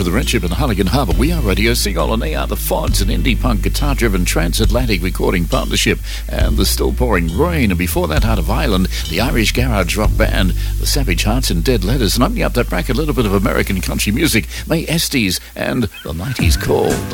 for the Red Ship in Halligan Harbour. We are Radio Seagull, and they are the Fods, an indie punk guitar-driven transatlantic recording partnership, and the Still Pouring Rain. And before that, out of Ireland, the Irish garage rock band, the Savage Hearts and Dead Letters. And opening up that bracket, a little bit of American country music, May Estes and The Night Is Cold.